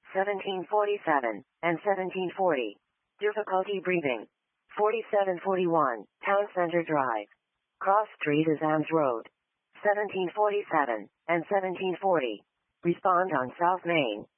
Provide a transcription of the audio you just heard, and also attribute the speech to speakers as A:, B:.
A: 1747, and 1740. Difficulty breathing. 4741, Town Center Drive. Cross Street is Ames Road. 1747, and 1740. Respond on South Main.